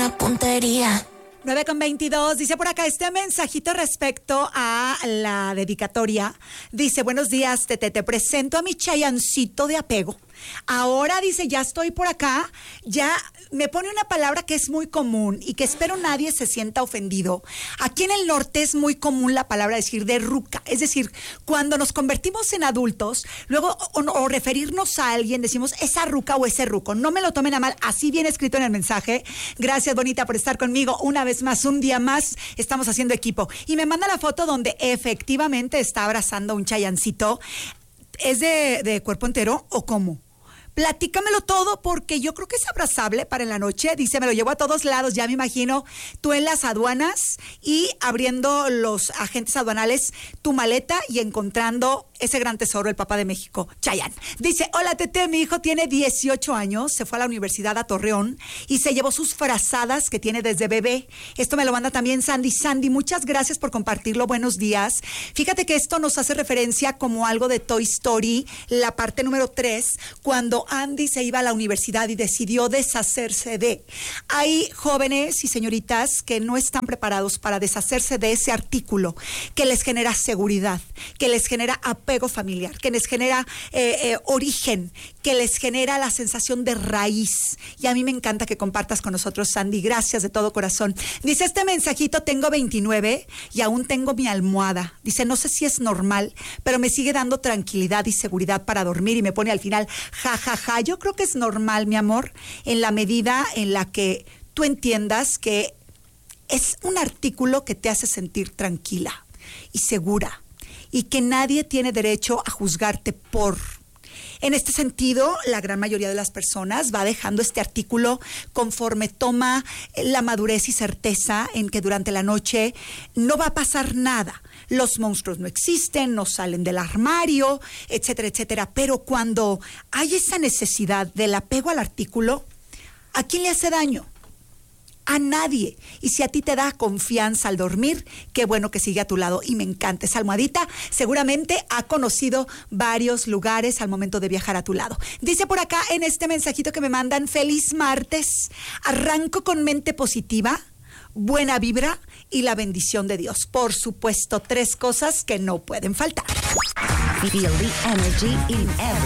buena puntería. 9:22, dice por acá este mensajito respecto a la dedicatoria. Dice, buenos días, Tete, te presento a mi Chayancito de apego. Ahora, dice, ya estoy por acá, ya me pone una palabra que es muy común y que espero nadie se sienta ofendido. Aquí en el norte es muy común la palabra decir de ruca, es decir, cuando nos convertimos en adultos, luego o referirnos a alguien decimos esa ruca o ese ruco. No me lo tomen a mal, así viene escrito en el mensaje. Gracias, bonita, por estar conmigo una vez más, un día más, estamos haciendo equipo. Y me manda la foto donde efectivamente está abrazando a un chayancito. ¿Es de cuerpo entero o cómo? Platícamelo todo, porque yo creo que es abrazable para en la noche. Dice, me lo llevo a todos lados, ya me imagino tú en las aduanas y abriendo los agentes aduanales tu maleta y encontrando ese gran tesoro, el papá de México, Chayanne. Dice, hola Tete, mi hijo tiene 18 años, se fue a la universidad a Torreón y se llevó sus frazadas que tiene desde bebé. Esto me lo manda también Sandy. Sandy, muchas gracias por compartirlo, buenos días. Fíjate que esto nos hace referencia como algo de Toy Story, la parte número 3, cuando Andy se iba a la universidad y decidió deshacerse de. Hay jóvenes y señoritas que no están preparados para deshacerse de ese artículo que les genera seguridad, que les genera apego familiar, que les genera origen, que les genera la sensación de raíz. Y a mí me encanta que compartas con nosotros, Sandy. Gracias de todo corazón. Dice este mensajito, tengo 29 y aún tengo mi almohada. Dice, no sé si es normal, pero me sigue dando tranquilidad y seguridad para dormir, y me pone al final, ja, ja, ja. Yo creo que es normal, mi amor, en la medida en la que tú entiendas que es un artículo que te hace sentir tranquila y segura, y que nadie tiene derecho a juzgarte por. En este sentido, la gran mayoría de las personas va dejando este artículo conforme toma la madurez y certeza en que durante la noche no va a pasar nada. Los monstruos no existen, no salen del armario, etcétera, etcétera. Pero cuando hay esa necesidad del apego al artículo, ¿a quién le hace daño? A nadie. Y si a ti te da confianza al dormir, qué bueno que sigue a tu lado. Y me encanta esa almohadita. Seguramente ha conocido varios lugares al momento de viajar a tu lado. Dice por acá en este mensajito que me mandan, feliz martes. Arranco con mente positiva, buena vibra y la bendición de Dios. Por supuesto, 3 cosas que no pueden faltar. Feel the energy in every